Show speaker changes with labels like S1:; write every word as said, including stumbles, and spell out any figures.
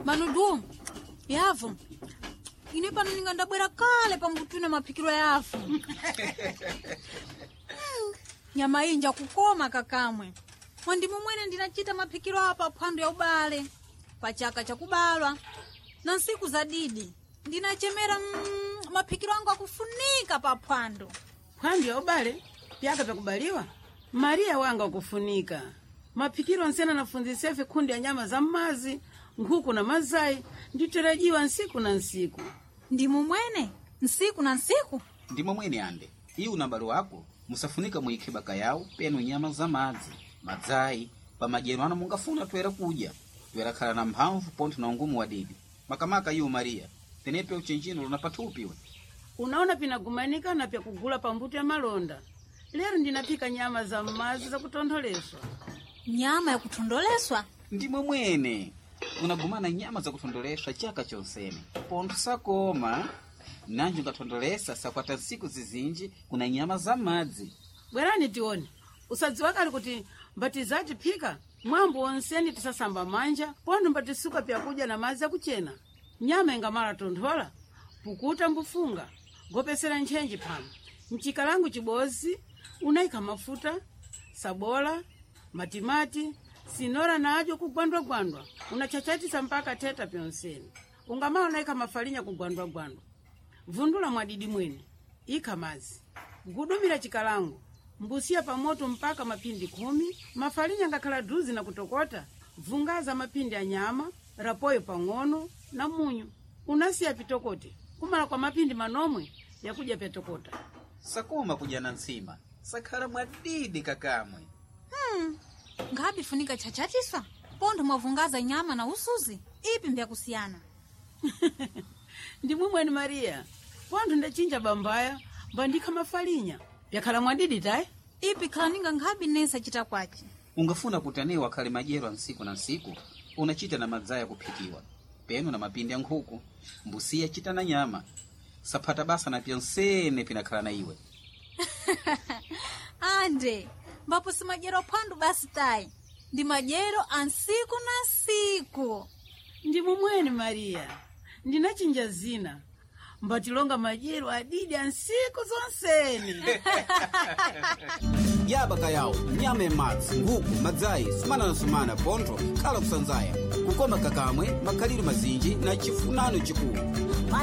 S1: Manudu, yavu. Ine pano ninga ndabwera kale pambutuna mapikiro yavu. mm. Nyama inja kukoma kakamwe. Mwandi mumwene ndinachita mapikiro hapa phwando ya ubale. Pachaka cha kubalwa. Na nsiku za didi. Ndinachemera mm, mapikiro angu akufunika pa phwando.
S2: Phwando ya ubale? Pyaka pa kubaliwa? Maria wanga ukufunika. Mapikiro nsena nafunzisefe kundi ya nyama za mazi, nkuku na mazai, nditarajiwa nsiku na nsiku.
S1: Ndimu mwene? Nsiku na nsiku?
S3: Ndimu mwene ande. Hii unabalo wako, musafunika muike baka yao, penu nyama za mazi, mazai, pa majeno wana mungafuna tuwera kuja. Tuwera kala na mhamvu ponti na ungumu wa didi. Makamaka yu Maria, tenepe uchenjino lunapatupiwe.
S2: Unaona pinagumanika na pia kugula pambuti ya malonda. Lero ndinapika nyama za mazi za kutondoleswa.
S1: Nyama ya kutondoleswa?
S3: Ndimwe mwene. Unagumana nyama za kutondoleswa chaka chonsene. Pontu sakoma. Nanju ngatondolesa sakwata siku zizinji kuna nyama za mazi.
S2: Bwerani tione. Usadzi wakali kuti mbatizati pika. Mwambu onseni tisasamba manja. Pontu mbatisuka pia kuja na mazi ya kuchena. Nyama ingamara tondola. Pukuta mbufunga. Gopesera nchenji pano. Mchikalangu chibozi. Unaika mafuta. Sabola. Matimati. Sinora na ajo kugwandwa-gwandwa. Unachachatisa mpaka teta pionseni. Ungamaa unaika mafalinya kugwandwa-gwandwa. Vundula mwadidi mwene. Ika mazi. Gudumira chikalangu. Mbusia pamoto mpaka mapindi kumi. Mafalinya ngakala duzi na kutokota. Vungaza mapindi ya nyama. Rapoyo pangono na munyu. Unasia pitokote. Kumala kwa mapindi manomwe ya kuja petokota.
S3: Sakoma kuja na nsima. Sakara mwadidi kakamwe.
S1: Hmm. Ngabi funika chachatiswa? Pondo mwavungaza nyama na usuzi? Ipi mbya kusiana?
S2: Ndimu mwene Maria. Pondo ndachinja bambaya. Bandika mafalinya. Yakala mwadidi tai?
S1: Ipi kalaninga ngabi nesa chita kwachi?
S3: Ungafuna kutanewa kali majero nsiku na nsiku. Unachita na mazaya kupikiwa. Penu na mapindi ya nkuku. Mbusia chita na nyama. Sapata basa na pionsene pinakala na iwe.
S1: Ande. Mbapo si majero pandu basi tai. Ndi majero ansiku na siku.
S2: Ndimu mwene Maria. Ndinachinja zina. Mbatilonga majero adidi ansiku zonseni.
S4: Yabaka yao, nyame matsi, nguku, mazai, sumana na sumana, ponto, kala kusanzaya. Kukoma kakamwe, makaliru mazinji na chifunano chikuu.